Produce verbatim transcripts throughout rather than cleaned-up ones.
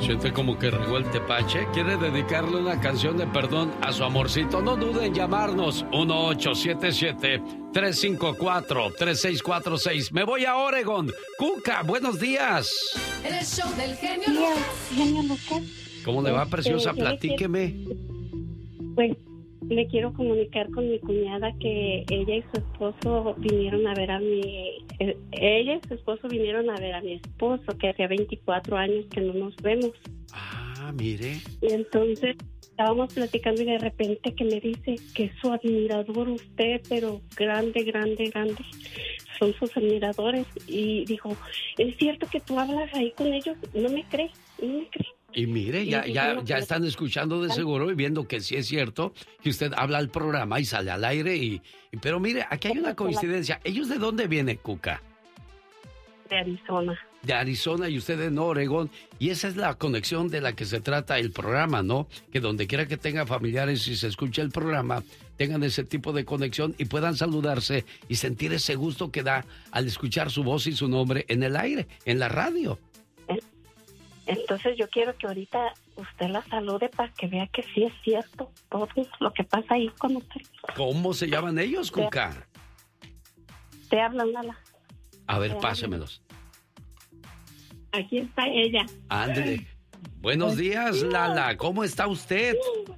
Siente como que regó el tepache. ¿Quiere dedicarle una canción de perdón a su amorcito? No duden en llamarnos. uno ocho siete siete, tres cinco cuatro, tres seis cuatro seis. Me voy a Oregon. Cuca, buenos días. En el show del genio Lucas. Genio Lucas. ¿Cómo le va, preciosa? Platíqueme. Pues le quiero comunicar con mi cuñada que ella y su esposo vinieron a ver a mi... Eh, ella y su esposo vinieron a ver a mi esposo, que hacía veinticuatro años que no nos vemos. Ah, mire. Y entonces estábamos platicando y de repente que me dice que es su admirador usted, pero grande, grande, grande. Son sus admiradores. Y dijo, ¿es cierto que tú hablas ahí con ellos? No me cree, no me cree. Y mire, ya, ya, ya están escuchando de seguro y viendo que sí es cierto que usted habla al programa y sale al aire. y, y Pero mire, aquí hay una coincidencia. ¿Ellos de dónde vienen, Cuca? De Arizona. De Arizona y usted en Oregón. Y esa es la conexión de la que se trata el programa, ¿no? Que donde quiera que tenga familiares y se escuche el programa, tengan ese tipo de conexión y puedan saludarse y sentir ese gusto que da al escuchar su voz y su nombre en el aire, en la radio. Entonces yo quiero que ahorita usted la salude para que vea que sí es cierto todo lo que pasa ahí con usted. ¿Cómo se llaman ellos, Cuca? Te habla Lala. A ver, pásemelos. Aquí está ella. Ándele. Buenos días, Lala. ¿Cómo está usted?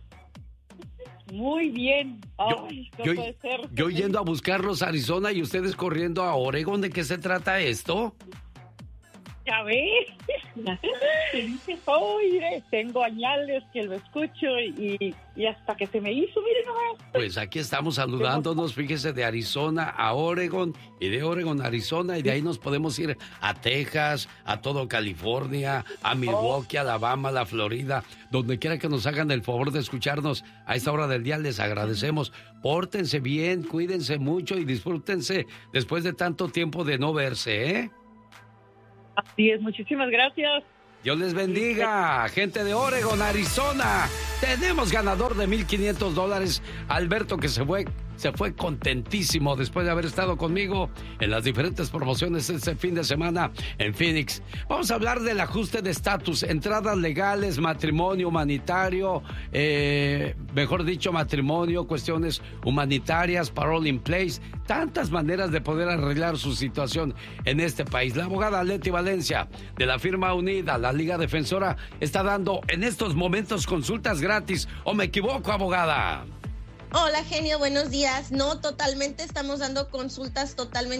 Muy bien. Ay, yo, no puede ser. yo yendo a buscarlos a Arizona y ustedes corriendo a Oregón. ¿De qué se trata esto? Ya ves. Oye, tengo añales que lo escucho y, y hasta que se me hizo, mire nomás. Pues aquí estamos saludándonos, fíjese, de Arizona a Oregón y de Oregón a Arizona y de ahí nos podemos ir a Texas, a todo California, a Milwaukee, Alabama, la Florida, donde quiera que nos hagan el favor de escucharnos a esta hora del día, les agradecemos. Pórtense bien, cuídense mucho y disfrútense después de tanto tiempo de no verse, ¿eh? Así es, muchísimas gracias. Dios les bendiga, gente de Oregón, Arizona. Tenemos ganador de mil quinientos dólares, Alberto, que se fue, se fue contentísimo después de haber estado conmigo en las diferentes promociones este fin de semana en Phoenix. Vamos a hablar del ajuste de estatus, entradas legales, matrimonio humanitario, eh, mejor dicho, matrimonio, cuestiones humanitarias, parole in place, tantas maneras de poder arreglar su situación en este país. La abogada Leti Valencia, de la firma Unida, la Liga Defensora, está dando en estos momentos consultas gratis. ¿O me equivoco, abogada? Hola, genio, buenos días. No, totalmente, estamos dando consultas totalmente